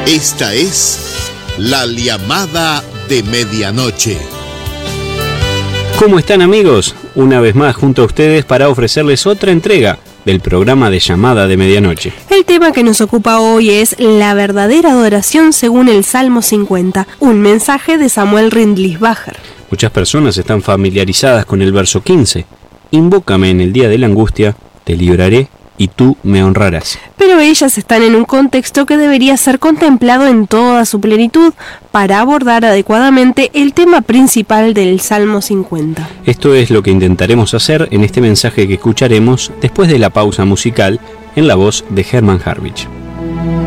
Esta es la llamada de medianoche. ¿Cómo están, amigos? Una vez más junto a ustedes para ofrecerles otra entrega del programa de llamada de medianoche. El tema que nos ocupa hoy es la verdadera adoración según el Salmo 50, un mensaje de Samuel Rindlisbacher. Muchas personas están familiarizadas con el verso 15. Invócame en el día de la angustia, te libraré y tú me honrarás. Pero ellas están en un contexto que debería ser contemplado en toda su plenitud para abordar adecuadamente el tema principal del Salmo 50. Esto es lo que intentaremos hacer en este mensaje que escucharemos después de la pausa musical en la voz de Hermann Harwich.